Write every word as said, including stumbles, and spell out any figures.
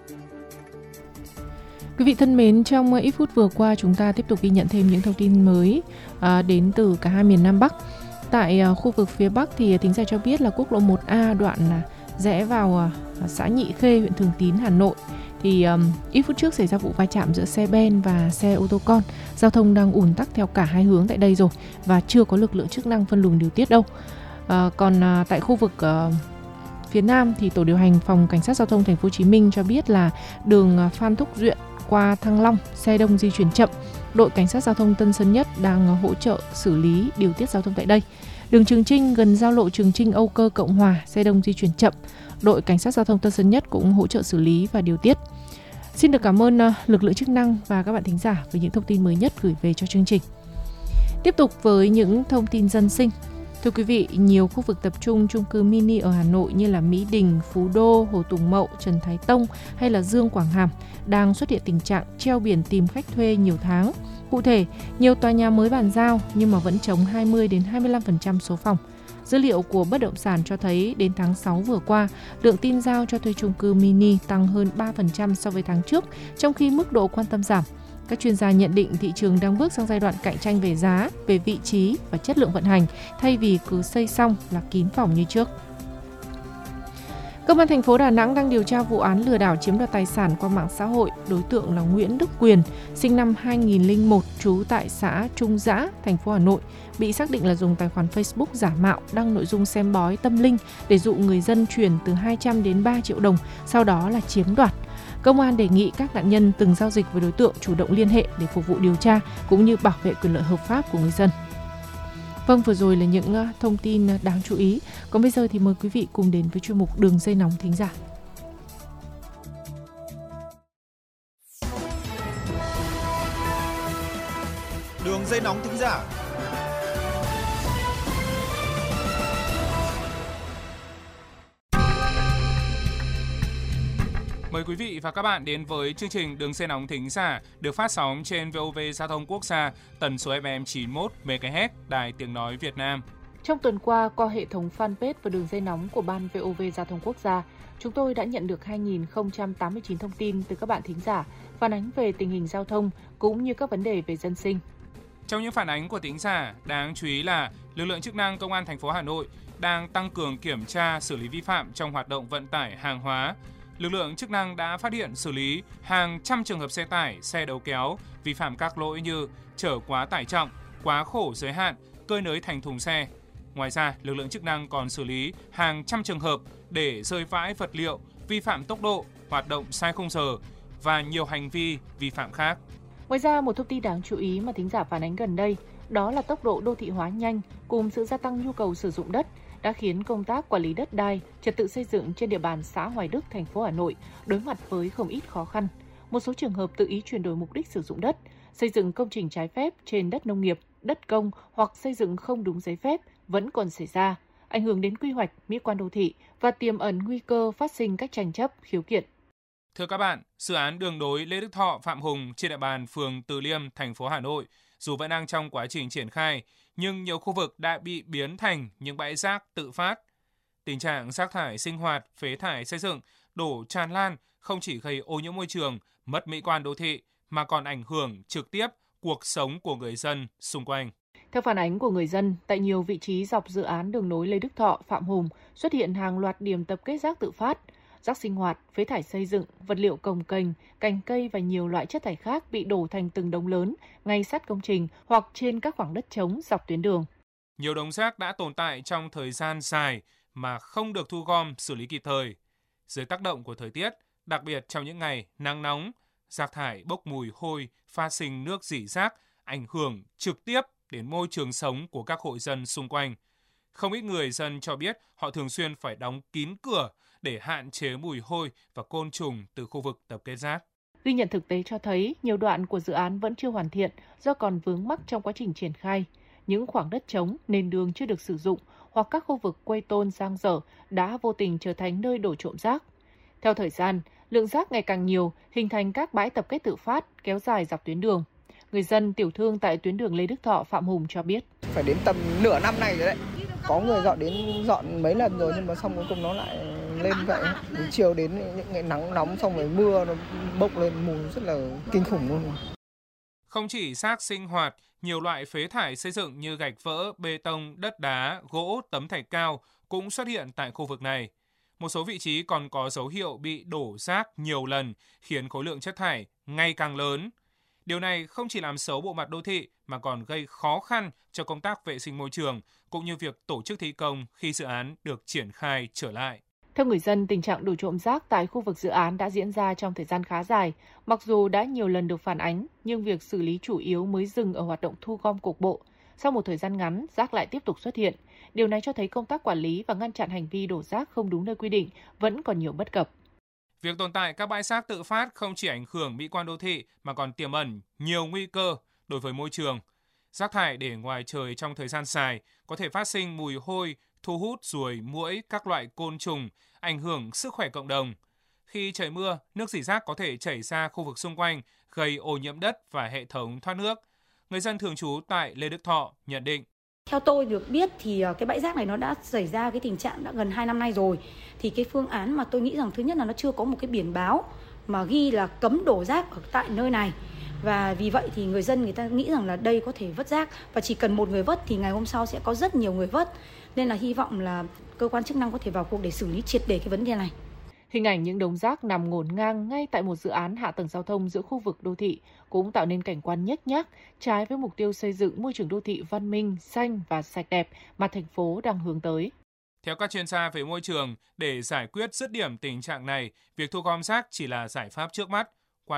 Quý vị thân mến, trong ít phút vừa qua chúng ta tiếp tục ghi nhận thêm những thông tin mới à, đến từ cả hai miền Nam Bắc. Tại à, khu vực phía Bắc thì thính giả cho biết là quốc lộ một A đoạn à, rẽ vào à, xã Nhị Khê, huyện Thường Tín, Hà Nội. Thì um, ít phút trước xảy ra vụ va chạm giữa xe ben và xe ô tô con. Giao thông đang ùn tắc theo cả hai hướng tại đây rồi và chưa có lực lượng chức năng phân luồng điều tiết đâu. À, còn à, tại khu vực à, phía Nam thì tổ điều hành phòng cảnh sát giao thông thành phố Hồ Chí Minh cho biết là đường Phan Thúc Duyện qua Thăng Long xe đông di chuyển chậm. Đội cảnh sát giao thông Tân Sơn Nhất đang hỗ trợ xử lý điều tiết giao thông tại đây. Đường Trường Chinh gần giao lộ Trường Chinh Âu Cơ Cộng Hòa xe đông di chuyển chậm. Đội cảnh sát giao thông Tân Sơn Nhất cũng hỗ trợ xử lý và điều tiết. Xin được cảm ơn lực lượng chức năng và các bạn thính giả với những thông tin mới nhất gửi về cho chương trình. Tiếp tục với những thông tin dân sinh. Thưa quý vị, nhiều khu vực tập trung chung cư mini ở Hà Nội như là Mỹ Đình, Phú Đô, Hồ Tùng Mậu, Trần Thái Tông hay là Dương Quảng Hàm đang xuất hiện tình trạng treo biển tìm khách thuê nhiều tháng. Cụ thể, nhiều tòa nhà mới bàn giao nhưng mà vẫn trống hai mươi đến hai mươi lăm phần trăm số phòng. Dữ liệu của bất động sản cho thấy đến tháng sáu vừa qua, lượng tin giao cho thuê chung cư mini tăng hơn ba phần trăm so với tháng trước, trong khi mức độ quan tâm giảm. Các chuyên gia nhận định thị trường đang bước sang giai đoạn cạnh tranh về giá, về vị trí và chất lượng vận hành, thay vì cứ xây xong là kín phòng như trước. Công an thành phố Đà Nẵng đang điều tra vụ án lừa đảo chiếm đoạt tài sản qua mạng xã hội. Đối tượng là Nguyễn Đức Quyền, sinh năm hai nghìn lẻ một, trú tại xã Trung Giã, thành phố Hà Nội, bị xác định là dùng tài khoản Facebook giả mạo đăng nội dung xem bói tâm linh để dụ người dân chuyển từ hai trăm đến ba triệu đồng, sau đó là chiếm đoạt. Công an đề nghị các nạn nhân từng giao dịch với đối tượng chủ động liên hệ để phục vụ điều tra cũng như bảo vệ quyền lợi hợp pháp của người dân. Vâng, vừa rồi là những thông tin đáng chú ý. Còn bây giờ thì mời quý vị cùng đến với chuyên mục Đường dây nóng thính giả. Đường dây nóng thính giả. Mời quý vị và các bạn đến với chương trình Đường dây nóng thính giả được phát sóng trên vê o vê Giao thông Quốc gia, tần số ép em chín mươi mốt mê ga héc, Đài Tiếng nói Việt Nam. Trong tuần qua, qua hệ thống fanpage và đường dây nóng của Ban vê o vê Giao thông Quốc gia, chúng tôi đã nhận được hai nghìn không trăm tám mươi chín thông tin từ các bạn thính giả phản ánh về tình hình giao thông cũng như các vấn đề về dân sinh. Trong những phản ánh của thính giả, đáng chú ý là lực lượng chức năng Công an thành phố Hà Nội đang tăng cường kiểm tra xử lý vi phạm trong hoạt động vận tải hàng hóa. Lực lượng chức năng đã phát hiện xử lý hàng trăm trường hợp xe tải, xe đầu kéo vi phạm các lỗi như chở quá tải trọng, quá khổ giới hạn, cơi nới thành thùng xe. Ngoài ra, lực lượng chức năng còn xử lý hàng trăm trường hợp để rơi vãi vật liệu, vi phạm tốc độ, hoạt động sai khung giờ và nhiều hành vi vi phạm khác. Ngoài ra, một thông tin đáng chú ý mà thính giả phản ánh gần đây, đó là tốc độ đô thị hóa nhanh cùng sự gia tăng nhu cầu sử dụng đất đã khiến công tác quản lý đất đai, trật tự xây dựng trên địa bàn xã Hoài Đức, thành phố Hà Nội đối mặt với không ít khó khăn. Một số trường hợp tự ý chuyển đổi mục đích sử dụng đất, xây dựng công trình trái phép trên đất nông nghiệp, đất công hoặc xây dựng không đúng giấy phép vẫn còn xảy ra, ảnh hưởng đến quy hoạch, mỹ quan đô thị và tiềm ẩn nguy cơ phát sinh các tranh chấp, khiếu kiện. Thưa các bạn, dự án đường nối Lê Đức Thọ - Phạm Hùng trên địa bàn phường Từ Liêm, thành phố Hà Nội, dù vẫn đang trong quá trình triển khai, nhưng nhiều khu vực đã bị biến thành những bãi rác tự phát. Tình trạng rác thải sinh hoạt, phế thải xây dựng đổ tràn lan không chỉ gây ô nhiễm môi trường, mất mỹ quan đô thị mà còn ảnh hưởng trực tiếp cuộc sống của người dân xung quanh. Theo phản ánh của người dân, tại nhiều vị trí dọc dự án đường nối Lê Đức Thọ - Phạm Hùng xuất hiện hàng loạt điểm tập kết rác tự phát. Rác sinh hoạt, phế thải xây dựng, vật liệu cồng kềnh, cành cây và nhiều loại chất thải khác bị đổ thành từng đống lớn ngay sát công trình hoặc trên các khoảng đất trống dọc tuyến đường. Nhiều đống rác đã tồn tại trong thời gian dài mà không được thu gom xử lý kịp thời. Dưới tác động của thời tiết, đặc biệt trong những ngày nắng nóng, rác thải bốc mùi hôi, phát sinh nước rỉ rác, ảnh hưởng trực tiếp đến môi trường sống của các hộ dân xung quanh. Không ít người dân cho biết họ thường xuyên phải đóng kín cửa để hạn chế mùi hôi và côn trùng từ khu vực tập kết rác. Ghi nhận thực tế cho thấy nhiều đoạn của dự án vẫn chưa hoàn thiện do còn vướng mắc trong quá trình triển khai. Những khoảng đất trống, nền đường chưa được sử dụng hoặc các khu vực quây tôn dang dở đã vô tình trở thành nơi đổ trộm rác. Theo thời gian, lượng rác ngày càng nhiều, hình thành các bãi tập kết tự phát kéo dài dọc tuyến đường. Người dân tiểu thương tại tuyến đường Lê Đức Thọ - Phạm Hùng cho biết. Phải đến tầm nửa năm này rồi đấy. Có người dọn đến dọn mấy lần rồi nhưng mà xong cuối cùng nó lại tràn lên vậy. Đến chiều đến những ngày nắng nóng xong rồi mưa nó bốc lên mùi rất là kinh khủng luôn. Không chỉ rác sinh hoạt, nhiều loại phế thải xây dựng như gạch vỡ, bê tông, đất đá, gỗ, tấm thạch cao cũng xuất hiện tại khu vực này. Một số vị trí còn có dấu hiệu bị đổ rác nhiều lần, khiến khối lượng chất thải ngày càng lớn. Điều này không chỉ làm xấu bộ mặt đô thị mà còn gây khó khăn cho công tác vệ sinh môi trường cũng như việc tổ chức thi công khi dự án được triển khai trở lại. Theo người dân, tình trạng đổ trộm rác tại khu vực dự án đã diễn ra trong thời gian khá dài. Mặc dù đã nhiều lần được phản ánh, nhưng việc xử lý chủ yếu mới dừng ở hoạt động thu gom cục bộ. Sau một thời gian ngắn, rác lại tiếp tục xuất hiện. Điều này cho thấy công tác quản lý và ngăn chặn hành vi đổ rác không đúng nơi quy định vẫn còn nhiều bất cập. Việc tồn tại các bãi rác tự phát không chỉ ảnh hưởng mỹ quan đô thị mà còn tiềm ẩn nhiều nguy cơ đối với môi trường. Rác thải để ngoài trời trong thời gian dài có thể phát sinh mùi hôi, thu hút ruồi, muỗi, các loại côn trùng, ảnh hưởng sức khỏe cộng đồng. Khi trời mưa, nước rỉ rác có thể chảy ra khu vực xung quanh, gây ô nhiễm đất và hệ thống thoát nước. Người dân thường trú tại Lê Đức Thọ nhận định. Theo tôi được biết thì cái bãi rác này nó đã xảy ra cái tình trạng đã gần hai năm nay rồi. Thì cái phương án mà tôi nghĩ rằng thứ nhất là nó chưa có một cái biển báo mà ghi là cấm đổ rác ở tại nơi này. Và vì vậy thì người dân người ta nghĩ rằng là đây có thể vứt rác và chỉ cần một người vứt thì ngày hôm sau sẽ có rất nhiều người vứt. Nên là hy vọng là cơ quan chức năng có thể vào cuộc để xử lý triệt để cái vấn đề này. Hình ảnh những đống rác nằm ngổn ngang ngay tại một dự án hạ tầng giao thông giữa khu vực đô thị cũng tạo nên cảnh quan nhếch nhác, trái với mục tiêu xây dựng môi trường đô thị văn minh, xanh và sạch đẹp mà thành phố đang hướng tới. Theo các chuyên gia về môi trường, để giải quyết dứt điểm tình trạng này, việc thu gom rác chỉ là giải pháp trước mắt.